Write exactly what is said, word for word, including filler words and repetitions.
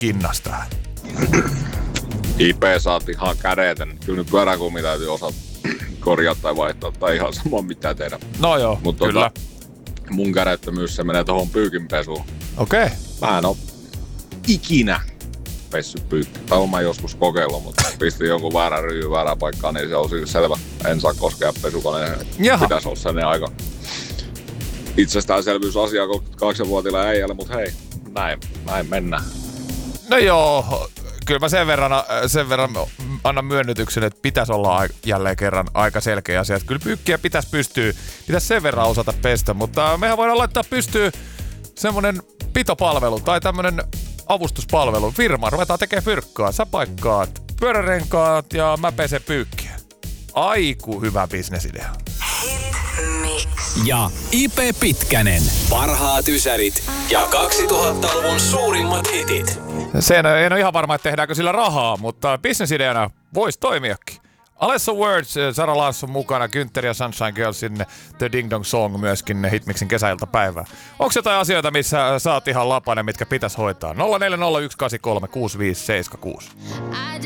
kinnasta. I P saat ihan kädeten. Kyllä nyt pyöräkulmi täytyy osata korjata tai vaihtaa tai ihan sama mitä tehdä. No joo, Mut kyllä. Tota, mun kädettömyys se menee tohon pyykinpesuun. Okei. Okay. Mä en oo ikinä pessy pyykki. Tai oon mä joskus kokeillut, mutta pistin jonkun väärän ryhyn väärään paikkaan, niin se on siis selvä. En saa koskea pesukoneen. Pitäis olla sellainen aika itsestäänselvyysasia kolmekymmentäkahdeksanvuotiaille äijälle, mutta hei, näin, näin mennään. No joo, kyllä mä sen verran, sen verran annan myönnytyksen, että pitäisi olla jälleen kerran aika selkeä asia. Että kyllä pyykkiä pitäisi pystyä, pitäisi sen verran osata pestä, mutta mehän voidaan laittaa pystyyn semmonen pitopalvelu tai tämmönen avustuspalvelu. Firma, ruvetaan tekemään fyrkkaa. Sä paikkaat pyörärenkaat ja mä pesen pyykkiä. Aiku hyvä bisnesidea. Ja I P Pitkänen. Parhaat ysärit ja kaksituhattaluvun suurimmat hitit. Se en, en ole ihan varma, että tehdäänkö sillä rahaa, mutta bisnesideana voisi toimiakin. Alessa Words, Sara Larsson mukana, Günther ja Sunshine Girlsin The Ding Dong Song myöskin Hitmixin kesäiltapäivää. Onko jotain asioita, missä saat ihan lapanen, mitkä pitäisi hoitaa? nolla neljä nolla yksi kahdeksan kolme kuusi viisi seitsemän kuusi.